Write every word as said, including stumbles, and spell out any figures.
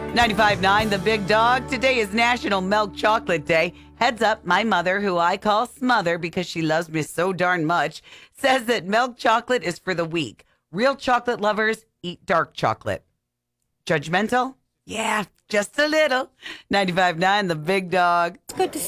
ninety-five point nine The Big Dog. Today is National Milk Chocolate Day. Heads up, my mother, who I call Smother because she loves me so darn much, says that milk chocolate is for the weak. Real chocolate lovers eat dark chocolate. Judgmental? Yeah, just a little. ninety-five point nine The Big Dog. It's good to